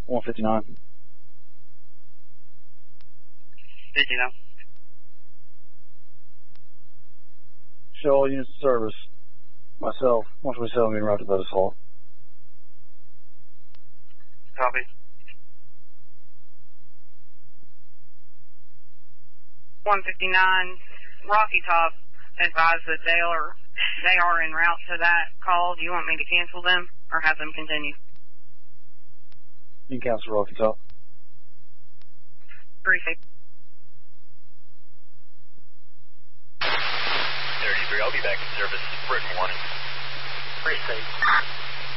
159. 59. Show all units of service. Myself, 127 being routed by this hall. Copy. 159, Rocky Top advised that they are en route to that call. Do you want me to cancel them or have them continue? You can cancel Rocky Top. 36. 33, I'll be back in service. Britain 1. 36.